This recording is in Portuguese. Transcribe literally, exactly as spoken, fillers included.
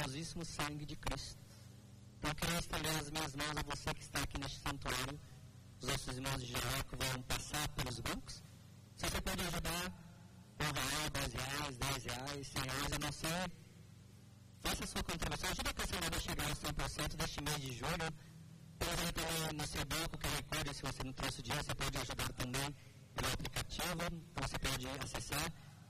preciosíssimo sangue de Cristo. Então, eu queria estender as minhas mãos a você que está aqui neste santuário. Os nossos irmãos de Jaleco vão passar pelos bancos. Se você pode ajudar, um real, dois reais, dez reais, cem reais, eu não sei. Faça a sua contribuição. Ajuda a cancelada a chegar aos cem por cento deste mês de julho. Pode também no seu banco, que recorde, se você não trouxe o dinheiro, você pode ajudar também pelo aplicativo. Então, você pode acessar.